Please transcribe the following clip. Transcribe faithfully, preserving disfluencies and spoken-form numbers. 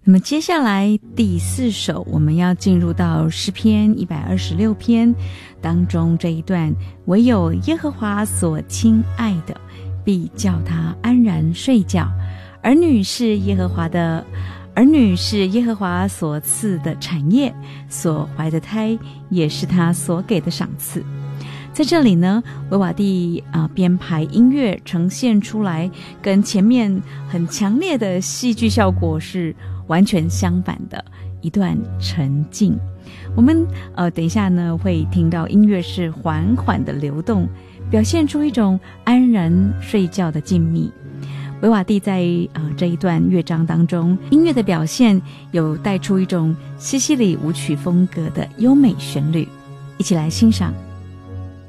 那么接下来第四首，我们要进入到诗篇一百二十六篇当中这一段，唯有耶和华所亲爱的，必叫他安然睡觉。儿女是耶和华的，儿女是耶和华所赐的产业，所怀的胎也是他所给的赏赐。在这里呢，维瓦蒂啊、呃、编排音乐呈现出来，跟前面很强烈的戏剧效果是完全相反的一段沉静。我们呃等一下呢会听到音乐是缓缓的流动，表现出一种安然睡觉的静谧。维瓦蒂在呃这一段乐章当中，音乐的表现有带出一种西西里舞曲风格的优美旋律，一起来欣赏。